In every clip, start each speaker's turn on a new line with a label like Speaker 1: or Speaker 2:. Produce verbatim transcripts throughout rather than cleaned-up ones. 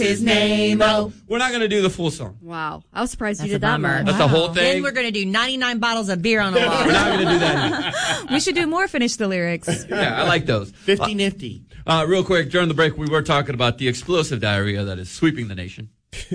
Speaker 1: his name, oh.
Speaker 2: We're not going to do the full song.
Speaker 3: Wow. I was surprised
Speaker 4: That's
Speaker 3: you did that much.
Speaker 2: That's
Speaker 4: wow.
Speaker 2: the whole thing.
Speaker 4: Then we're going to do ninety-nine bottles of beer on a wall.
Speaker 2: We're not going to do that.
Speaker 5: We should do more Finish the Lyrics.
Speaker 2: Yeah, I like those.
Speaker 1: Fifty nifty.
Speaker 2: Uh, real quick, during the break, we were talking about the explosive diarrhea that is sweeping the nation,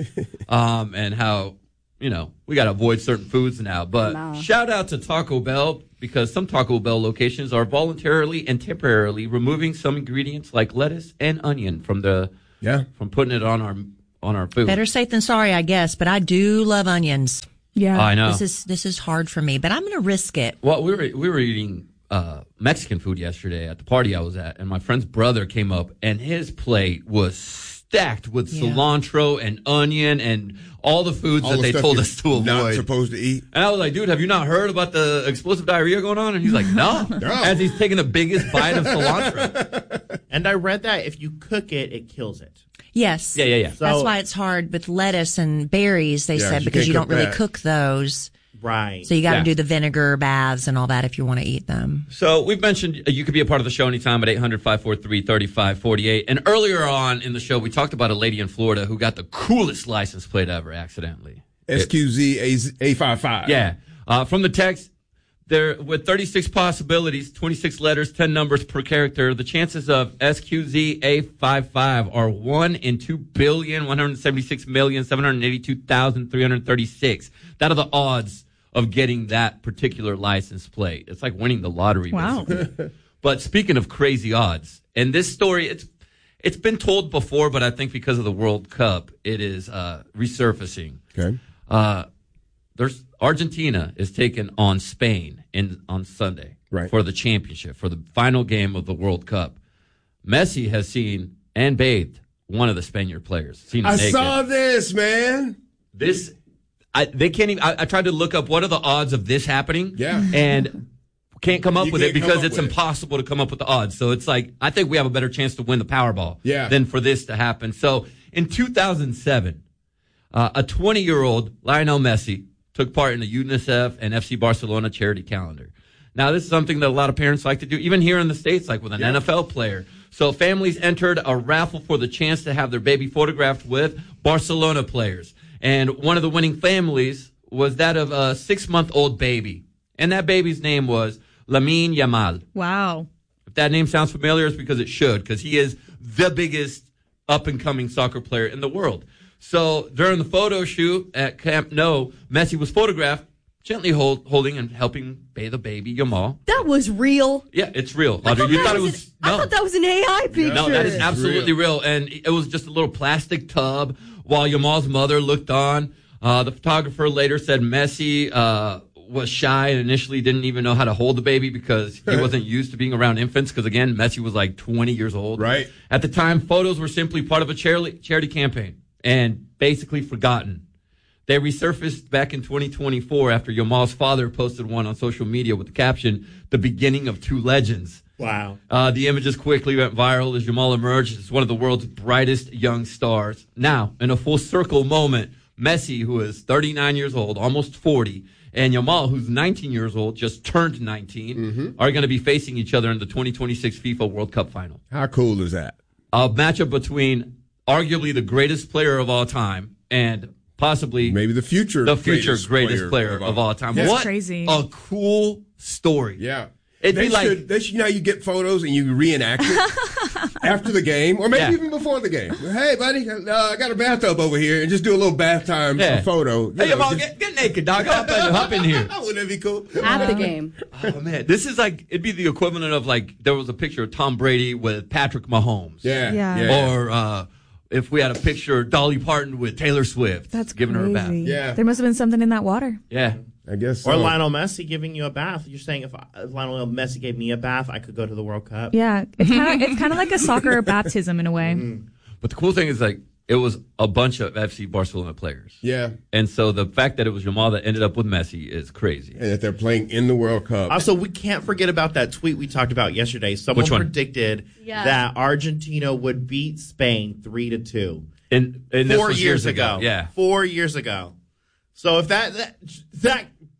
Speaker 2: um, and how, you know, we got to avoid certain foods now. But
Speaker 3: No.
Speaker 2: shout out to Taco Bell, because some Taco Bell locations are voluntarily and temporarily removing some ingredients like lettuce and onion from the
Speaker 6: Yeah.
Speaker 2: from putting it on our on our food.
Speaker 4: Better safe than sorry, I guess, but I do love onions.
Speaker 5: Yeah.
Speaker 2: I know.
Speaker 4: This is this is hard for me, but I'm going to risk it.
Speaker 2: Well, we were we were eating uh, Mexican food yesterday at the party I was at, and my friend's brother came up, and his plate was stacked with
Speaker 4: Yeah.
Speaker 2: cilantro and onion and all the foods
Speaker 6: All
Speaker 2: that
Speaker 6: the
Speaker 2: they
Speaker 6: stuff
Speaker 2: told
Speaker 6: you're
Speaker 2: us to
Speaker 6: not
Speaker 2: avoid.
Speaker 6: supposed to eat.
Speaker 2: And I was like, dude, have you not heard about the explosive diarrhea going on? And he's like, no.
Speaker 6: No.
Speaker 2: As he's taking the biggest bite of cilantro.
Speaker 1: And I read that if you cook it, it kills it.
Speaker 4: Yes.
Speaker 2: Yeah, yeah, yeah.
Speaker 1: So-
Speaker 4: That's why it's hard with lettuce and berries, they
Speaker 6: Yeah,
Speaker 4: said,
Speaker 6: you
Speaker 4: because
Speaker 6: can't
Speaker 4: you don't
Speaker 6: cook
Speaker 4: really
Speaker 6: that.
Speaker 4: cook those.
Speaker 1: Right.
Speaker 4: So you got to
Speaker 2: Yeah.
Speaker 4: do the vinegar baths and all that if you want to eat them.
Speaker 2: So we've mentioned uh, you could be a part of the show anytime at eight hundred, five four three, three five four eight. And earlier on in the show, we talked about a lady in Florida who got the coolest license plate ever accidentally.
Speaker 6: S Q Z A fifty-five.
Speaker 2: Yeah. Uh, from the text, there with thirty-six possibilities, twenty-six letters, ten numbers per character, the chances of S Q Z A fifty-five are one in two billion, one hundred seventy-six million, seven hundred eighty-two thousand, three hundred thirty-six. That are the odds of getting that particular license plate. It's like winning the lottery.
Speaker 5: Wow.
Speaker 2: Basically. But speaking of crazy odds, and this story, it's it's been told before, but I think because of the World Cup, it is uh, resurfacing.
Speaker 6: Okay.
Speaker 2: Uh, there's Argentina is taking on Spain in on Sunday
Speaker 6: Right.
Speaker 2: for the championship, for the final game of the World Cup. Messi has seen and bathed one of the Spaniard players. Seen him
Speaker 6: I
Speaker 2: naked.
Speaker 6: saw this, man.
Speaker 2: This. I, they can't even. I, I tried to look up what are the odds of this happening.
Speaker 6: Yeah.
Speaker 2: And can't come up
Speaker 6: You
Speaker 2: with
Speaker 6: can't
Speaker 2: it
Speaker 6: come
Speaker 2: because
Speaker 6: up
Speaker 2: it's
Speaker 6: with it.
Speaker 2: impossible to come up with the odds. So it's like I think we have a better chance to win the Powerball
Speaker 6: Yeah.
Speaker 2: than for this to happen. So in two thousand seven, uh, a twenty-year-old Lionel Messi took part in the UNICEF and F C Barcelona charity calendar. Now, this is something that a lot of parents like to do, even here in the States, like with an
Speaker 6: Yeah.
Speaker 2: N F L player. So families entered a raffle for the chance to have their baby photographed with Barcelona players. And one of the winning families was that of a six-month-old baby. And that baby's name was Lamine Yamal.
Speaker 5: Wow.
Speaker 2: If that name sounds familiar, it's because it should, because he is the biggest up-and-coming soccer player in the world. So during the photo shoot at Camp Nou, Messi was photographed gently hold, holding and helping bathe a baby, Yamal.
Speaker 3: That was real.
Speaker 2: Yeah, it's real.
Speaker 3: I
Speaker 2: Audrey,
Speaker 3: thought
Speaker 2: you
Speaker 3: that
Speaker 2: thought it
Speaker 3: was
Speaker 2: was
Speaker 3: an- I
Speaker 2: no.
Speaker 3: thought that was an A I picture.
Speaker 2: No, that is
Speaker 6: It's
Speaker 2: absolutely real. And it was just a little plastic tub while Yamal's mother looked on. Uh, the photographer later said Messi uh, was shy and initially didn't even know how to hold the baby because he wasn't used to being around infants. Because, again, Messi was like twenty years old.
Speaker 6: Right.
Speaker 2: At the time, photos were simply part of a charity, charity campaign and basically forgotten. They resurfaced back in twenty twenty-four after Yamal's father posted one on social media with the caption, "The beginning of two legends."
Speaker 1: Wow.
Speaker 2: Uh, the images quickly went viral as Yamal emerged as one of the world's brightest young stars. Now, in a full circle moment, Messi, who is thirty-nine years old, almost forty, and Yamal, who's nineteen years old, just turned nineteen,
Speaker 6: Mm-hmm.
Speaker 2: are going to be facing each other in the twenty twenty-six FIFA World Cup final.
Speaker 6: How cool is that?
Speaker 2: A matchup between arguably the greatest player of all time and possibly
Speaker 6: Maybe the future
Speaker 2: the future
Speaker 6: greatest,
Speaker 2: greatest player, of all time.
Speaker 5: That's
Speaker 2: What
Speaker 5: crazy.
Speaker 2: a cool story.
Speaker 6: Yeah.
Speaker 2: It'd
Speaker 6: they
Speaker 2: be like-
Speaker 6: should, they should, you know, you get photos and you reenact it after the game, or maybe
Speaker 2: Yeah.
Speaker 6: even before the game. Hey, buddy, uh, I got a bathtub over here, and just do a little bath time
Speaker 2: Yeah.
Speaker 6: photo. You
Speaker 2: Hey,
Speaker 6: know,
Speaker 2: Yamal,
Speaker 6: just-
Speaker 2: get, get naked, dog. Hop in, hop in here.
Speaker 6: Wouldn't that be cool?
Speaker 3: At the game.
Speaker 2: Oh, man. This is like, it'd be the equivalent of like, there was a picture of Tom Brady with Patrick Mahomes.
Speaker 6: Yeah,
Speaker 5: Yeah.
Speaker 6: yeah.
Speaker 2: Or uh, if we had a picture of Dolly Parton with Taylor Swift.
Speaker 5: That's
Speaker 2: giving
Speaker 5: crazy.
Speaker 2: her a bath.
Speaker 6: Yeah.
Speaker 5: There must have been something in that water.
Speaker 2: Yeah.
Speaker 6: I guess
Speaker 1: Or
Speaker 6: so.
Speaker 1: Lionel Messi giving you a bath. You're saying if, I, if Lionel Messi gave me a bath, I could go to the World Cup?
Speaker 5: Yeah. It's kind of it's kind of like a soccer baptism in a way.
Speaker 6: Mm-hmm.
Speaker 2: But the cool thing is like, it was a bunch of F C Barcelona players.
Speaker 6: Yeah,
Speaker 2: And so the fact that it was Yamal that ended up with Messi is crazy.
Speaker 6: and that they're playing in the World Cup.
Speaker 1: Also, we can't forget about that tweet we talked about yesterday. Someone
Speaker 2: Which one?
Speaker 1: predicted
Speaker 3: Yeah.
Speaker 1: that Argentina would beat Spain three to two.
Speaker 2: And, and this
Speaker 1: Four
Speaker 2: was
Speaker 1: years ago.
Speaker 2: Yeah.
Speaker 1: Four years ago. So if that that that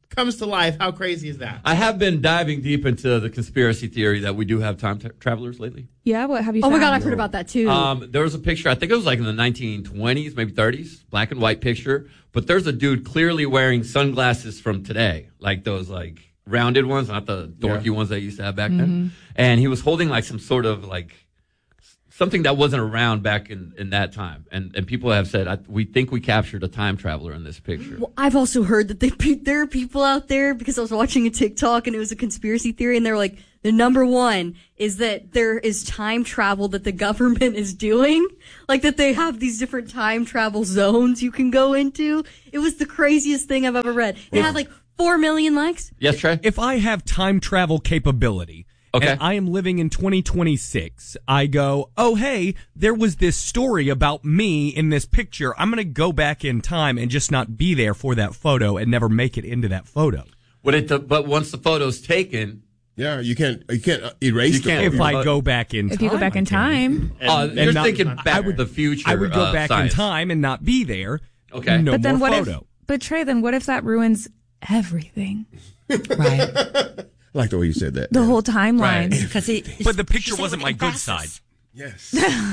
Speaker 1: comes to life. How crazy is that?
Speaker 2: I have been diving deep into the conspiracy theory that we do have time tra- travelers lately.
Speaker 5: Yeah, what have you
Speaker 3: Oh
Speaker 5: found?
Speaker 3: my God, I've heard about that too.
Speaker 2: Um, there was a picture, I think it was like in the nineteen twenties, maybe thirties, black and white picture. But there's a dude clearly wearing sunglasses from today, like those like rounded ones, not the dorky
Speaker 6: Yeah.
Speaker 2: ones they used to have back
Speaker 5: Mm-hmm.
Speaker 2: then. And he was holding like some sort of like something that wasn't around back in, in that time. And and people have said, I, we think we captured a time traveler in this picture.
Speaker 3: Well, I've also heard that they, there are people out there, because I was watching a TikTok and it was a conspiracy theory, and they're like, the number one is that there is time travel that the government is doing. Like that they have these different time travel zones you can go into. It was the craziest thing I've ever read. It had like four million likes.
Speaker 2: Yes, Trey?
Speaker 7: If I have time travel capability,
Speaker 2: Okay.
Speaker 7: and I am living in twenty twenty-six, I go, oh, hey, there was this story about me in this picture. I'm going to go back in time and just not be there for that photo and never make it into that photo.
Speaker 2: Would it, but once the photo's taken,
Speaker 6: Yeah, you can't you can't uh, erase
Speaker 2: You
Speaker 6: the
Speaker 2: can't-
Speaker 6: photo.
Speaker 7: If I
Speaker 2: but-
Speaker 7: go back in
Speaker 5: If
Speaker 7: time.
Speaker 5: you go back in
Speaker 7: I can.
Speaker 5: time.
Speaker 2: uh, you're
Speaker 7: not-
Speaker 2: thinking
Speaker 7: I
Speaker 2: back
Speaker 7: would-
Speaker 2: to the future.
Speaker 7: I would go
Speaker 2: uh,
Speaker 7: back
Speaker 2: science.
Speaker 7: in time and not be there.
Speaker 2: Okay.
Speaker 7: No
Speaker 5: But then
Speaker 7: more
Speaker 5: what
Speaker 7: photo.
Speaker 5: if, but Trey, then what if that ruins everything?
Speaker 4: Right.
Speaker 6: I like the way you said that.
Speaker 5: The whole timeline.
Speaker 4: Because it.
Speaker 7: But the picture
Speaker 4: she said
Speaker 7: wasn't
Speaker 4: with
Speaker 7: my good
Speaker 4: emphasis.
Speaker 7: side.
Speaker 6: Yes.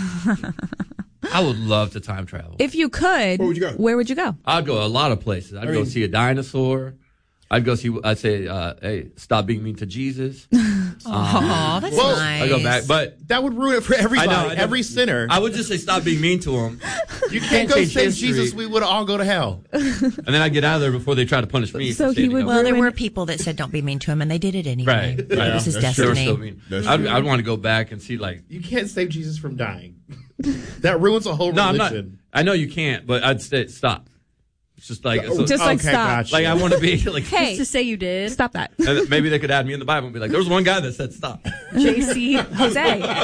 Speaker 2: I would love to time travel.
Speaker 5: If you could,
Speaker 6: Where would you go?
Speaker 5: Where would you go?
Speaker 2: I'd go a lot of places. I'd
Speaker 6: I
Speaker 2: go
Speaker 6: mean-
Speaker 2: see a dinosaur. I'd go see. I'd say, uh, "Hey, stop being mean to Jesus."
Speaker 4: Oh, that's
Speaker 1: Well,
Speaker 4: nice.
Speaker 2: I go back, but
Speaker 1: That would ruin it for everybody.
Speaker 2: I know, I know.
Speaker 1: Every sinner.
Speaker 2: I would just say, "Stop being mean to him,"
Speaker 1: you can't go
Speaker 2: change
Speaker 1: save
Speaker 2: history.
Speaker 1: Jesus. We would all go to hell.
Speaker 2: and then I get out of there before they try to punish me.
Speaker 5: So
Speaker 2: for
Speaker 5: he
Speaker 2: standing
Speaker 5: would-
Speaker 2: up.
Speaker 4: Well, there
Speaker 5: Ruin-
Speaker 4: were people that said don't be mean to him, and they did it anyway.
Speaker 2: Right, right.
Speaker 4: It was his
Speaker 6: That's
Speaker 2: They were
Speaker 4: destiny.
Speaker 2: still mean.
Speaker 6: That's
Speaker 2: I'd,
Speaker 6: true.
Speaker 2: I'd want to go back and see, like,
Speaker 1: You can't save Jesus from dying. That ruins a whole
Speaker 2: no, I'm
Speaker 1: religion.
Speaker 2: not. I know you can't, but I'd say stop. It's just like, so-
Speaker 5: Just like
Speaker 1: Okay,
Speaker 5: stop.
Speaker 1: gotcha.
Speaker 2: like I want to be like.
Speaker 5: Hey,
Speaker 3: Just to say you did.
Speaker 5: stop that.
Speaker 2: and maybe they could add me in the Bible and be like, "There was one guy that said stop."
Speaker 5: J C Jose.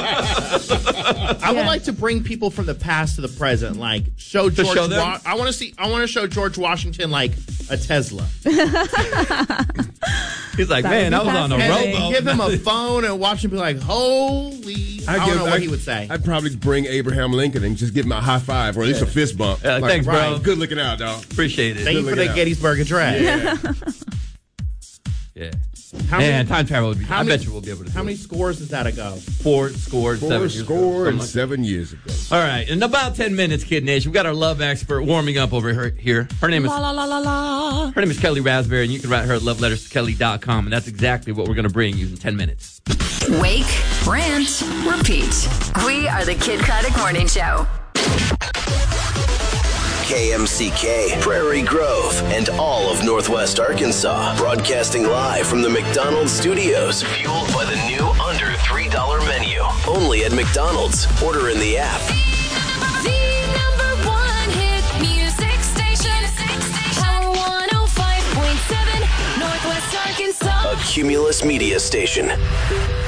Speaker 1: I would like to bring people from the past to the present, like show
Speaker 2: To
Speaker 1: George.
Speaker 2: show them?
Speaker 1: Wa- I want to see. I want to show George Washington like a Tesla,
Speaker 2: He's like,
Speaker 5: That
Speaker 2: "Man,
Speaker 5: would
Speaker 2: I
Speaker 5: be
Speaker 2: was on a
Speaker 5: fascinating.
Speaker 1: and
Speaker 2: rowboat."
Speaker 1: give him a phone and watch him be like, "Holy!" I, don't know what he would say.
Speaker 6: I'd probably bring Abraham Lincoln and just give him a high five or at least a fist bump.
Speaker 2: Yeah, thanks, bro.
Speaker 6: right, good looking out, dog.
Speaker 2: Appreciate it.
Speaker 1: Thank you
Speaker 6: Good
Speaker 1: for
Speaker 6: looking
Speaker 1: the
Speaker 6: out.
Speaker 1: Gettysburg Address.
Speaker 2: Yeah.
Speaker 1: How
Speaker 2: Man,
Speaker 1: many,
Speaker 2: time travel would be.
Speaker 1: how
Speaker 2: I
Speaker 1: many-
Speaker 2: bet you we'll be able to.
Speaker 1: how
Speaker 2: do
Speaker 1: many
Speaker 2: it.
Speaker 1: scores is that ago?
Speaker 2: Four scored,
Speaker 6: Four
Speaker 2: seven years
Speaker 6: score
Speaker 2: ago.
Speaker 6: and
Speaker 2: Something
Speaker 6: seven years ago.
Speaker 2: like- All right, in about ten minutes, Kid Nation, we got our love expert warming up over her, here. Her name is
Speaker 4: La la la la la.
Speaker 2: her name is Kelly Raspberry, and you can write her at love letters to kelly dot com, and that's exactly what we're going to bring you in ten minutes.
Speaker 8: Wake, rant, repeat. We are the Kid Craddock Morning Show.
Speaker 9: K M C K, Prairie Grove, and all of Northwest Arkansas. Broadcasting live from the McDonald's studios. Fueled by the new under three dollar menu. Only at McDonald's. Order in the app.
Speaker 10: The number one hit music station. Power one oh five point seven, Northwest Arkansas.
Speaker 9: A Cumulus Media Station.